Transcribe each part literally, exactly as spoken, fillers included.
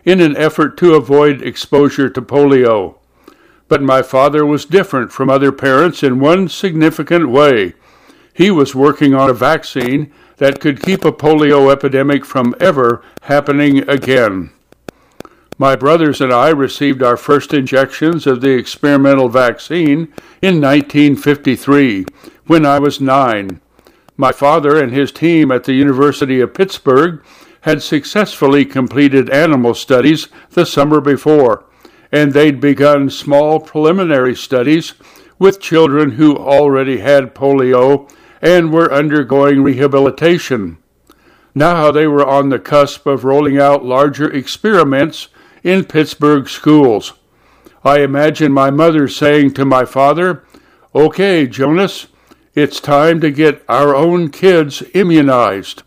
in an effort to avoid exposure to polio. But my father was different from other parents in one significant way. He was working on a vaccine that could keep a polio epidemic from ever happening again. My brothers and I received our first injections of the experimental vaccine in nineteen fifty-three, when I was nine. My father and his team at the University of Pittsburgh had successfully completed animal studies the summer before, and they'd begun small preliminary studies with children who already had polio and were undergoing rehabilitation. Now they were on the cusp of rolling out larger experiments in Pittsburgh schools. I imagine my mother saying to my father, "Okay, Jonas, it's time to get our own kids immunized."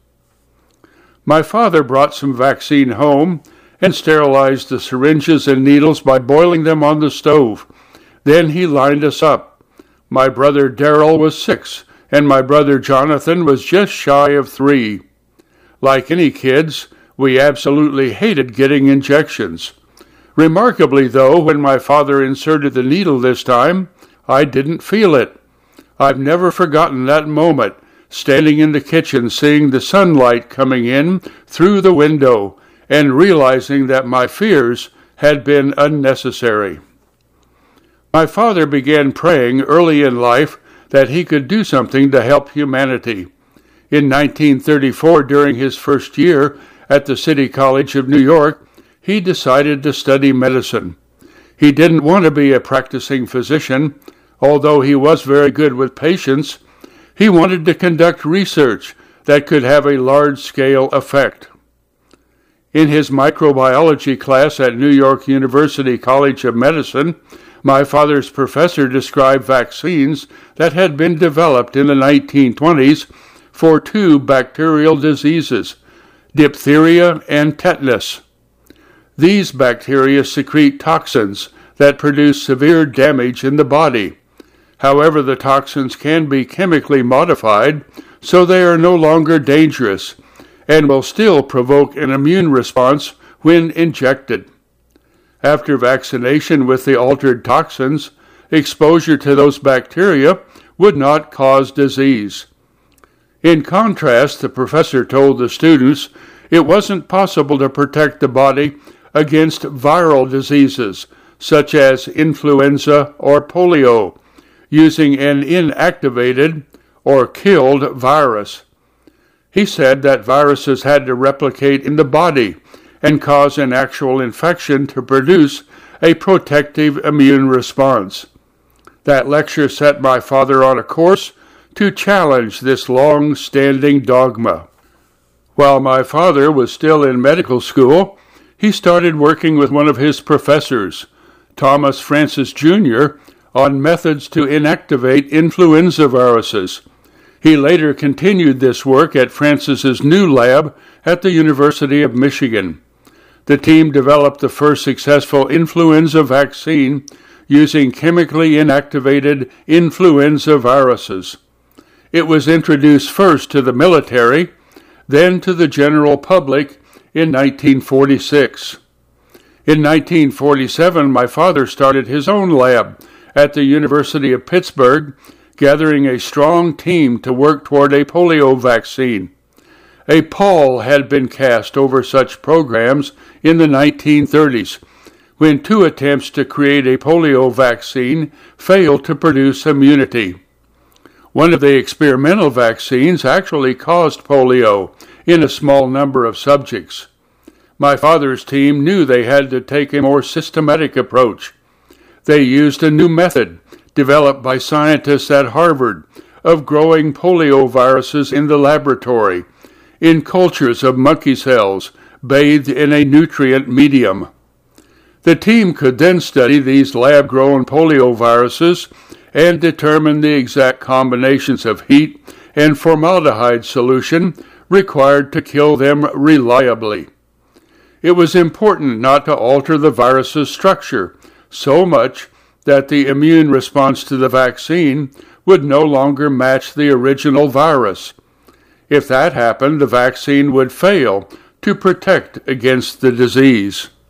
My father brought some vaccine home and sterilized the syringes and needles by boiling them on the stove. Then he lined us up. My brother Darrell was six, and my brother Jonathan was just shy of three. Like any kids, we absolutely hated getting injections. Remarkably, though, when my father inserted the needle this time, I didn't feel it. I've never forgotten that moment, standing in the kitchen seeing the sunlight coming in through the window and realizing that my fears had been unnecessary. My father began praying early in life that he could do something to help humanity. In nineteen thirty-four, during his first year at the City College of New York, he decided to study medicine. He didn't want to be a practicing physician, although he was very good with patients. He wanted to conduct research that could have a large-scale effect. In his microbiology class at New York University College of Medicine, my father's professor described vaccines that had been developed in the nineteen twenties for two bacterial diseases, diphtheria and tetanus. These bacteria secrete toxins that produce severe damage in the body. However, the toxins can be chemically modified, so they are no longer dangerous and will still provoke an immune response when injected. After vaccination with the altered toxins, exposure to those bacteria would not cause disease. In contrast, the professor told the students it wasn't possible to protect the body against viral diseases such as influenza or polio using an inactivated or killed virus. He said that viruses had to replicate in the body and cause an actual infection to produce a protective immune response. That lecture set my father on a course to challenge this long-standing dogma. While my father was still in medical school, he started working with one of his professors, Thomas Francis Junior, on methods to inactivate influenza viruses. He later continued this work at Francis's new lab at the University of Michigan. The team developed the first successful influenza vaccine using chemically inactivated influenza viruses. It was introduced first to the military, then to the general public in nineteen forty-six. In nineteen forty-seven, my father started his own lab at the University of Pittsburgh, gathering a strong team to work toward a polio vaccine. A pall had been cast over such programs in the nineteen thirties, when two attempts to create a polio vaccine failed to produce immunity. One of the experimental vaccines actually caused polio in a small number of subjects. My father's team knew they had to take a more systematic approach. They used a new method, developed by scientists at Harvard, of growing polio viruses in the laboratory, in cultures of monkey cells bathed in a nutrient medium. The team could then study these lab-grown polio viruses and determine the exact combinations of heat and formaldehyde solution required to kill them reliably. It was important not to alter the virus's structure so much that the immune response to the vaccine would no longer match the original virus. If that happened, the vaccine would fail to protect against the disease.